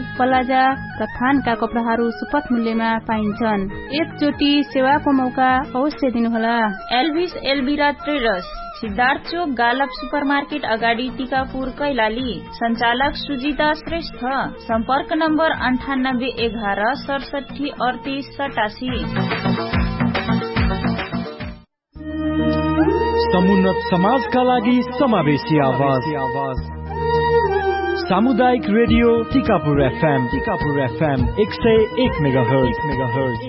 Plaza र थानका कपडाहरू सुपथ मूल्यमा पाइन्छन्। एकचोटि सेवाको मौका अवश्य दिनुहोला। एल्भिस एल्भिरा ट्रेडर्स, सिद्धार्थ चोक, गालप सुपरमार्केट अगाडि, टीकापुर, कैलाली। सञ्चालक सुजिता श्रेष्ठ। सम्पर्क नम्बर 9811 67 38 87। समुन्नत समाजका लागि समावेशी आवाज। सामुदायिक रेडियो टीकापुर FM 101 मेगाहर्ज।